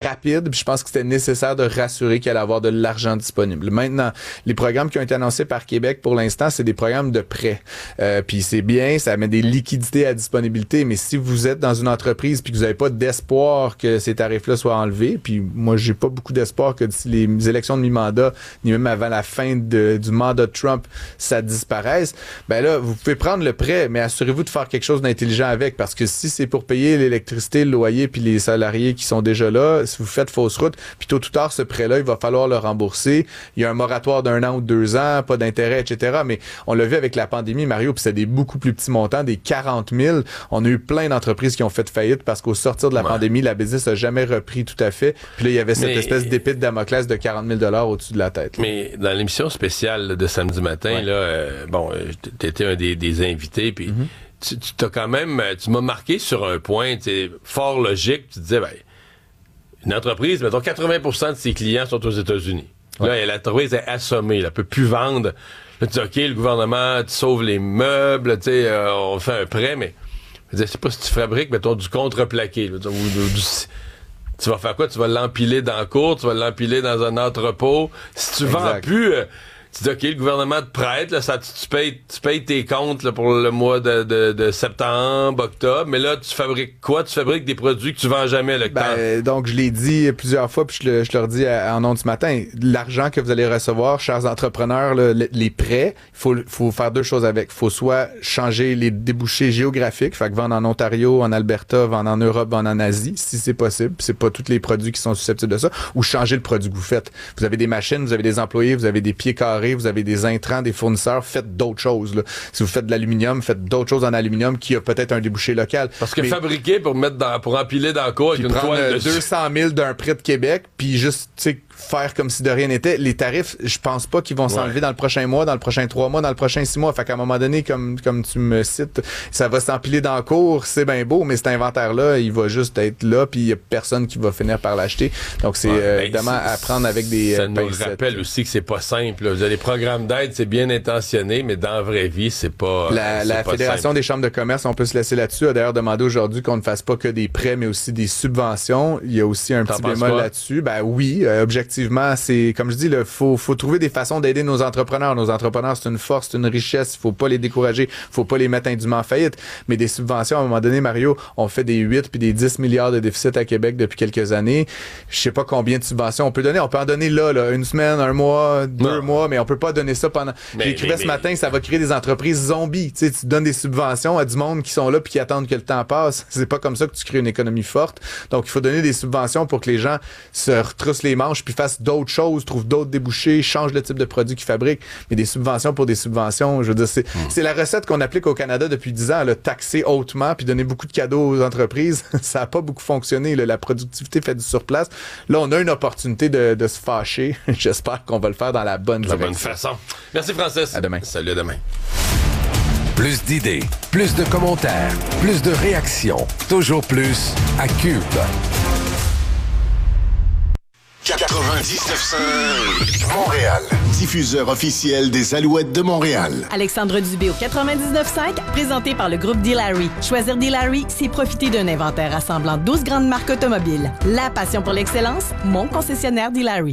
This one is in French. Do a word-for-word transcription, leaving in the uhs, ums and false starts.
rapide, puis je pense que c'était nécessaire de rassurer qu'il allait avoir de l'argent disponible. Maintenant, les programmes qui ont été annoncés par Québec pour l'instant, c'est des programmes de prêt. Euh, puis c'est bien, ça met des liquidités à disponibilité, mais si vous êtes dans une entreprise puis que vous n'avez pas d'espoir que ces tarifs-là soient enlevés, puis moi, j'ai pas beaucoup d'espoir que d'ici les élections de mi-mandat, ni même avant la fin de, du mandat de Trump, ça disparaisse, ben là, vous pouvez prendre le prêt, mais assurez-vous de faire quelque chose d'intelligent avec, parce que si c'est pour payer l'électricité, le loyer puis les salariés qui sont déjà là, si vous faites fausse route, puis tôt ou tard, ce prêt-là, il va falloir le rembourser. Il y a un moratoire d'un an ou deux ans, pas d'intérêt, et cetera. Mais on l'a vu avec la pandémie, Mario, puis c'est des beaucoup plus petits montants, des quarante mille. On a eu plein d'entreprises qui ont fait faillite parce qu'au sortir de la ouais. pandémie, la business a jamais repris tout à fait. Puis là, il y avait cette mais, espèce d'épée de Damoclès de quarante mille dollars au-dessus de la tête. Là. Mais dans l'émission spéciale là, de samedi matin, ouais. là, euh, bon, t'étais un des, des invités, puis mm-hmm. tu, tu t'as quand même, tu m'as marqué sur un point, tu fort logique, tu disais, ben, une entreprise, mettons, quatre-vingts pour cent de ses clients sont aux États-Unis. Ouais. Là, l'entreprise est assommée, elle peut plus vendre. Là, tu dis, OK, le gouvernement, tu sauves les meubles, tu sais, euh, on fait un prêt, mais je sais pas si tu fabriques, mettons, du contreplaqué, là, ou du, du, tu vas faire quoi? Tu vas l'empiler dans la cour, tu vas l'empiler dans un entrepôt. Si tu exact. Vends plus, euh, tu dis, OK, le gouvernement te prête, là, ça, tu, tu, payes, tu payes tes comptes là, pour le mois de, de, de septembre, octobre, mais là, tu fabriques quoi? Tu fabriques des produits que tu vends jamais. Là, ben, donc, je l'ai dit plusieurs fois, puis je, le, je leur dis à, en ondes ce matin, l'argent que vous allez recevoir, chers entrepreneurs, là, les prêts, il faut, faut faire deux choses avec. Il faut soit changer les débouchés géographiques, fait que vendre en Ontario, en Alberta, vendre en Europe, vendre en Asie, si c'est possible, c'est pas tous les produits qui sont susceptibles de ça, ou changer le produit que vous faites. Vous avez des machines, vous avez des employés, vous avez des pieds carrés, vous avez des intrants, des fournisseurs, faites d'autres choses. Là. Si vous faites de l'aluminium, faites d'autres choses en aluminium qui a peut-être un débouché local. Parce que mais, fabriquer pour mettre dans, pour empiler dans le cours avec une toile de deux cent mille d'un prêt de Québec, puis juste, tu sais, faire comme si de rien n'était. Les tarifs, je pense pas qu'ils vont ouais. s'enlever dans le prochain mois, dans le prochain trois mois, dans le prochain six mois. Fait qu'à un moment donné, comme, comme tu me cites, ça va s'empiler dans le cours, c'est bien beau, mais cet inventaire-là, il va juste être là, puis il y a personne qui va finir par l'acheter. Donc, c'est ouais, euh, évidemment à prendre avec des... Ça euh, nous rappelle aussi que c'est pas simple. Là. Vous avez des programmes d'aide, c'est bien intentionné, mais dans la vraie vie, c'est pas La, c'est la pas Fédération simple. des chambres de commerce, on peut se laisser là-dessus, a d'ailleurs demandé aujourd'hui qu'on ne fasse pas que des prêts, mais aussi des subventions. Il y a aussi un T'en petit bémol quoi? Là-dessus. Ben oui, euh, objectivement, c'est comme je dis, il faut, faut trouver des façons d'aider nos entrepreneurs. Nos entrepreneurs, c'est une force, c'est une richesse. Il faut pas les décourager. Il faut pas les mettre indûment en faillite. Mais des subventions, à un moment donné, Mario, on fait des huit puis des dix milliards de déficit à Québec depuis quelques années. Je sais pas combien de subventions on peut donner. On peut en donner là, là une semaine, un mois, deux non. mois, mais on peut pas donner ça pendant... Mais, J'écrivais mais, ce mais... matin, ça va créer des entreprises zombies. Tu sais, tu donnes des subventions à du monde qui sont là puis qui attendent que le temps passe. C'est pas comme ça que tu crées une économie forte. Donc, il faut donner des subventions pour que les gens se retroussent les manches puis fassent d'autres choses, trouvent d'autres débouchés, changent le type de produit qu'ils fabriquent. Mais des subventions pour des subventions, je veux dire, c'est, mmh. c'est la recette qu'on applique au Canada depuis dix ans, là, taxer hautement puis donner beaucoup de cadeaux aux entreprises. Ça a pas beaucoup fonctionné. Là. La productivité fait du surplace. Là, on a une opportunité de, de se fâcher. J'espère qu'on va le faire dans la bonne la direction. bonne façon. Merci, Francis. À demain. Salut, à demain. Plus d'idées, plus de commentaires, plus de réactions. Toujours plus à Cube. quatre-vingt-dix-neuf cinq Montréal. Diffuseur officiel des Alouettes de Montréal. Alexandre Dubé au quatre-vingt-dix-neuf cinq, présenté par le groupe D-Larry. Choisir D-Larry, c'est profiter d'un inventaire rassemblant douze grandes marques automobiles. La passion pour l'excellence, mon concessionnaire D-Larry.